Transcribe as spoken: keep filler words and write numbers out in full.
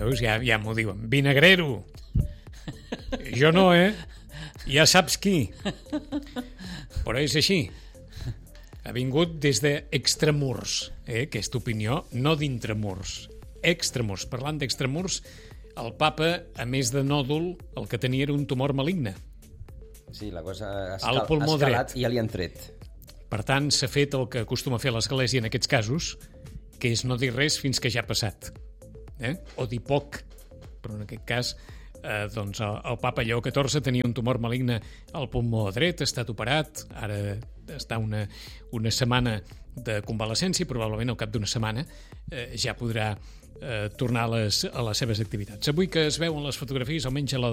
Veus? Ja, ja m'ho diuen. Vinagrero! Jo no, eh? Ja saps qui. Però és així. Ha vingut des d'extramurs, eh? Aquesta opinió, no d'intramurs. Extramurs. Parlant d'extramurs, el papa, a més de nòdul, el que tenia era un tumor maligne. Sí, la cosa ha Al escal, pulmó escalat dret. i ja li han tret. Per tant, s'ha fet el que acostuma a fer l'Església en aquests casos, que és no dir res fins que ja ha passat. Eh? O dir poc. Però en aquest cas, eh, doncs el, el papa Lleó catorze tenia un tumor maligne al pulmó dret, ha estat operat, ara està una, una setmana de convalescència, probablement al cap d'una setmana eh, ja podrà eh, tornar a les, a les seves activitats. Avui que es veuen les fotografies, almenys a la